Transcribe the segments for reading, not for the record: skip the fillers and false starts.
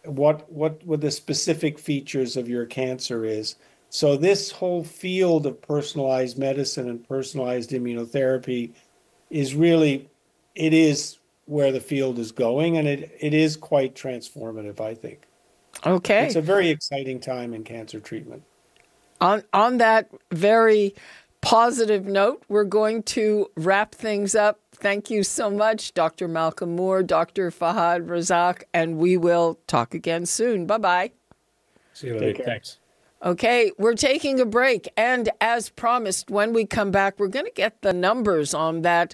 what the specific features of your cancer is. So this whole field of personalized medicine and personalized immunotherapy is really, it is where the field is going, and it is quite transformative, I think. Okay. It's a very exciting time in cancer treatment. On that very positive note, we're going to wrap things up. Thank you so much, Dr. Malcolm Moore, Dr. Fahad Razak, and we will talk again soon. Bye-bye. See you later. Thanks. Okay, we're taking a break. And as promised, when we come back, we're going to get the numbers on that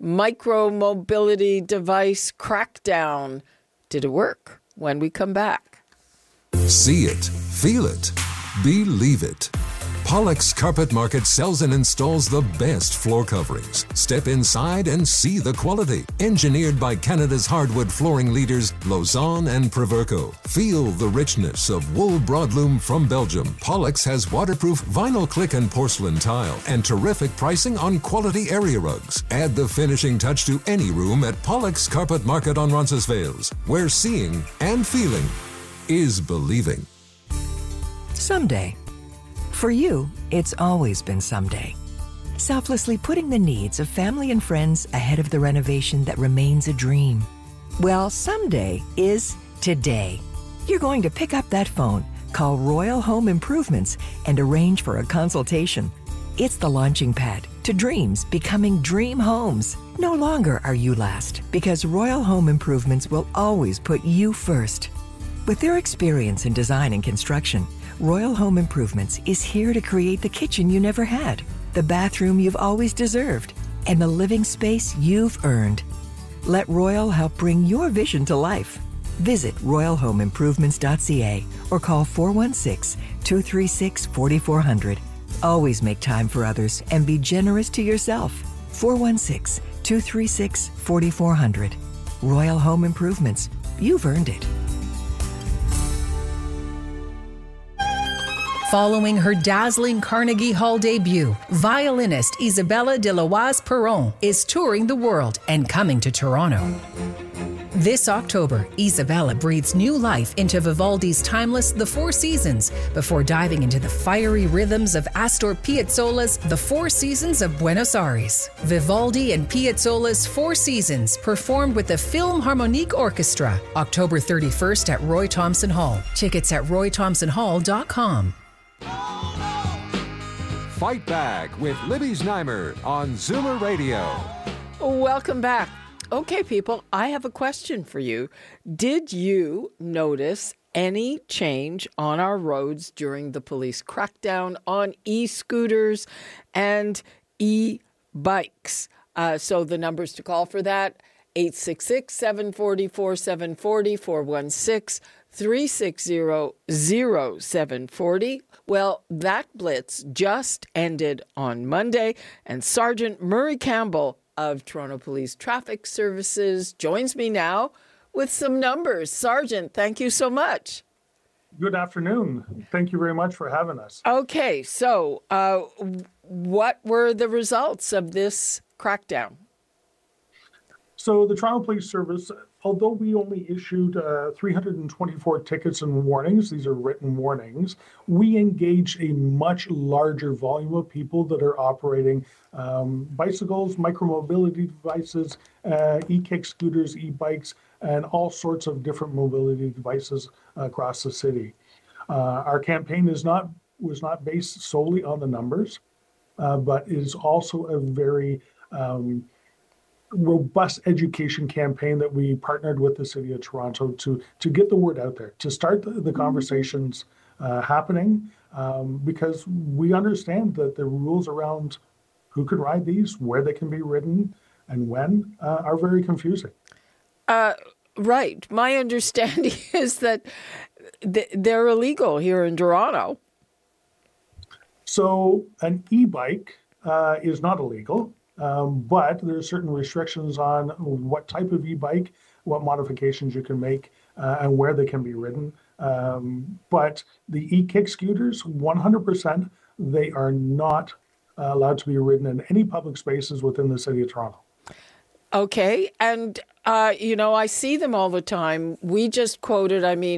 micro-mobility device crackdown. Did it work? When we come back. See it, feel it, believe it. Pollock's Carpet Market sells and installs the best floor coverings. Step inside and see the quality. Engineered by Canada's hardwood flooring leaders, Lausanne and Proverco. Feel the richness of wool broadloom from Belgium. Pollock's has waterproof vinyl click and porcelain tile and terrific pricing on quality area rugs. Add the finishing touch to any room at Pollock's Carpet Market on Roncesvalles, where seeing and feeling is believing. Someday. For you, it's always been someday. Selflessly putting the needs of family and friends ahead of the renovation that remains a dream. Well, someday is today. You're going to pick up that phone, call Royal Home Improvements, and arrange for a consultation. It's the launching pad to dreams becoming dream homes. No longer are you last, because Royal Home Improvements will always put you first. With their experience in design and construction, Royal Home Improvements is here to create the kitchen you never had, the bathroom you've always deserved, and the living space you've earned. Let Royal help bring your vision to life. Visit royalhomeimprovements.ca or call 416-236-4400. Always make time for others and be generous to yourself. 416-236-4400. Royal Home Improvements. You've earned it. Following her dazzling Carnegie Hall debut, violinist Isabella de Loise-Perron is touring the world and coming to Toronto. This October, Isabella breathes new life into Vivaldi's timeless The Four Seasons before diving into the fiery rhythms of Astor Piazzolla's The Four Seasons of Buenos Aires. Vivaldi and Piazzolla's Four Seasons performed with the Philharmonic Orchestra, October 31st at Roy Thomson Hall. Tickets at roythomsonhall.com. Fight Back with Libby Znaimer on Zoomer Radio. Welcome back. Okay, people, I have a question for you. Did you notice any change on our roads during the police crackdown on e-scooters and e-bikes? So the numbers to call for that, 866-740-4740, 416-360-0740. Well, that blitz just ended on Monday, and Sergeant Murray Campbell of Toronto Police Traffic Services joins me now with some numbers. Sergeant, thank you so much. Good afternoon. Thank you very much for having us. Okay, so what were the results of this crackdown? So the Toronto Police Service, although we only issued 324 tickets and warnings, these are written warnings, we engaged a much larger volume of people that are operating bicycles, micromobility devices, e-kick scooters, e-bikes, and all sorts of different mobility devices across the city. Our campaign was not based solely on the numbers, but is also a very robust education campaign that we partnered with the City of Toronto to get the word out there, to start the conversations happening, because we understand that the rules around who can ride these, where they can be ridden, and when are very confusing. Right. My understanding is that they're illegal here in Toronto. So an e-bike is not illegal. But there are certain restrictions on what type of e-bike, what modifications you can make, and where they can be ridden. But the e-kick scooters, 100%, they are not allowed to be ridden in any public spaces within the City of Toronto. Okay. And, I see them all the time. We just quoted,